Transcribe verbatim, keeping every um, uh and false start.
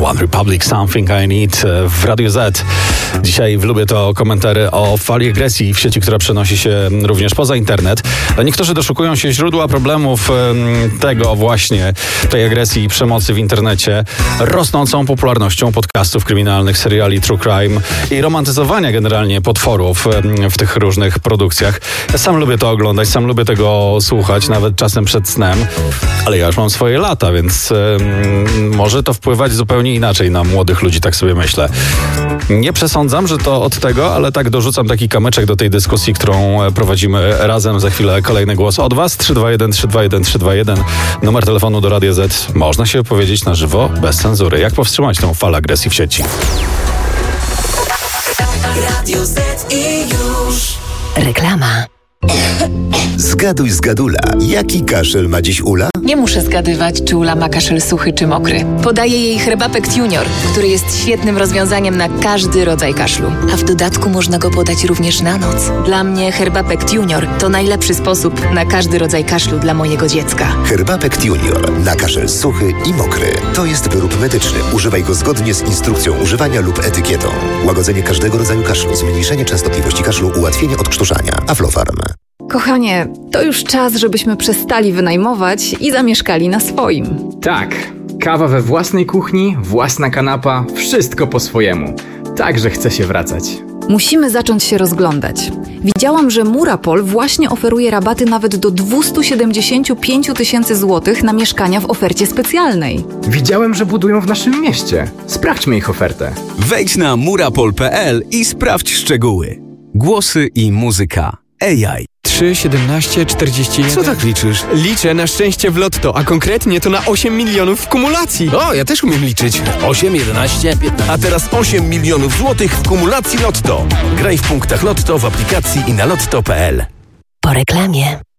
One Republic, Something I Need w Radiu Z. Dzisiaj w Lubię to komentary o fali agresji w sieci, która przenosi się również poza internet. Niektórzy doszukują się źródła problemów tego właśnie, tej agresji i przemocy w internecie, rosnącą popularnością podcastów kryminalnych, seriali true crime i romantyzowania generalnie potworów w tych różnych produkcjach. Ja sam lubię to oglądać, sam lubię tego słuchać, nawet czasem przed snem, ale ja już mam swoje lata, więc um, może to wpływać zupełnie inaczej na młodych ludzi, tak sobie myślę. Nie przesądzam, że to od tego, ale tak dorzucam taki kamyczek do tej dyskusji, którą prowadzimy razem. Za chwilę kolejny głos od Was. trzy dwa jeden trzy dwa jeden trzy dwa jeden. Numer telefonu do Radia Z. Można się opowiedzieć na żywo, bez cenzury. Jak powstrzymać tę falę agresji w sieci? Radio Z i już. Reklama. Zgaduj, zgadula. Jaki kaszel ma dziś Ula? Nie muszę zgadywać, czy Ula ma kaszel suchy czy mokry. Podaję jej Herbapekt Junior, który jest świetnym rozwiązaniem na każdy rodzaj kaszlu. A w dodatku można go podać również na noc. Dla mnie Herbapekt Junior to najlepszy sposób na każdy rodzaj kaszlu dla mojego dziecka. Herbapekt Junior na kaszel suchy i mokry. To jest wyrób medyczny. Używaj go zgodnie z instrukcją używania lub etykietą. Łagodzenie każdego rodzaju kaszlu, zmniejszenie częstotliwości kaszlu, ułatwienie odkrztuszania. Aflofarm. Kochanie, to już czas, żebyśmy przestali wynajmować i zamieszkali na swoim. Tak, kawa we własnej kuchni, własna kanapa, wszystko po swojemu. Także chce się wracać. Musimy zacząć się rozglądać. Widziałam, że Murapol właśnie oferuje rabaty nawet do dwieście siedemdziesiąt pięć tysięcy złotych na mieszkania w ofercie specjalnej. Widziałem, że budują w naszym mieście. Sprawdźmy ich ofertę. Wejdź na murapol kropka pe el i sprawdź szczegóły. Głosy i muzyka. A I. trzy, siedemnaście, czterdzieści jeden. Co tak liczysz? Liczę na szczęście w lotto, a konkretnie to na osiem milionów w kumulacji. O, ja też umiem liczyć. osiem, jedenaście, piętnaście. A teraz osiem milionów złotych w kumulacji Lotto. Graj w punktach Lotto w aplikacji i na lotto kropka pe el. Po reklamie.